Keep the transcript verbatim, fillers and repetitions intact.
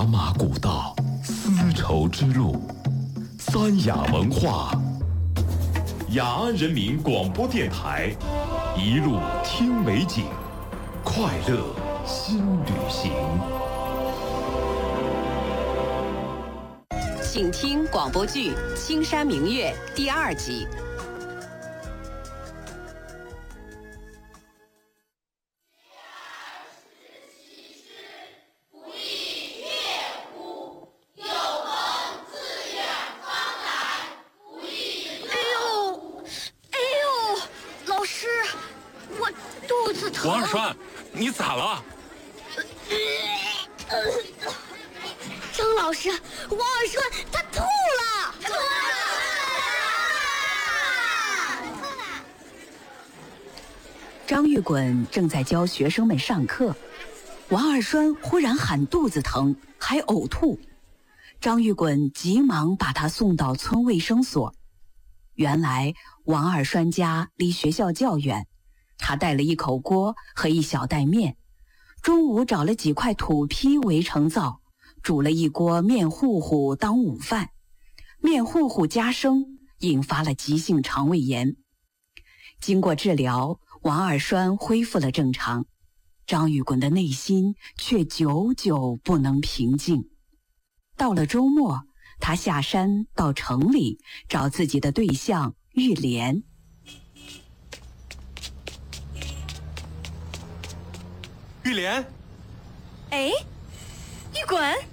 茶马古道，丝绸之路，三雅文化。雅安人民广播电台，一路听美景，快乐新旅行。 请听广播剧《青山明月》第二集。 王二栓，你咋了？ 张老师，王二栓他吐了！吐了！张玉滚正在教学生们上课，王二栓忽然喊肚子疼，还呕吐。张玉滚急忙把他送到村卫生所。原来王二栓家离学校较远。他带了一口锅和一小袋面，中午找了几块土坯围成灶，煮了一锅面糊糊当午饭。面糊糊加生，引发了急性肠胃炎。经过治疗，王二栓恢复了正常，张玉滚的内心却久久不能平静。到了周末，他下山到城里找自己的对象玉莲。 玉莲， 哎，玉滚。